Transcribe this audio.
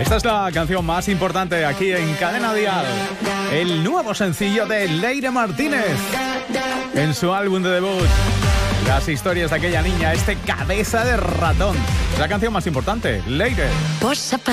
Esta es la canción más importante aquí en Cadena Dial. El nuevo sencillo de Leire Martínez en su álbum de debut. Las historias de aquella niña, Cabeza de ratón. La canción más importante, Leire.